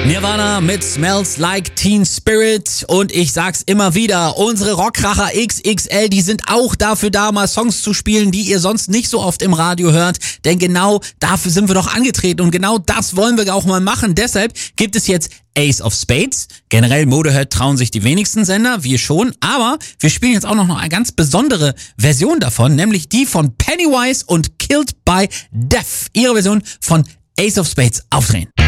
Nirvana mit Smells Like Teen Spirit und ich sag's immer wieder, unsere Rockkracher XXL, die sind auch dafür da, mal Songs zu spielen, die ihr sonst nicht so oft im Radio hört, denn genau dafür sind wir doch angetreten und genau das wollen wir auch mal machen. Deshalb gibt es jetzt Ace of Spades. Generell Motorhead trauen sich die wenigsten Sender, wir schon, aber wir spielen jetzt auch noch eine ganz besondere Version davon, nämlich die von Pennywise und Killed by Death. Ihre Version von Ace of Spades aufdrehen.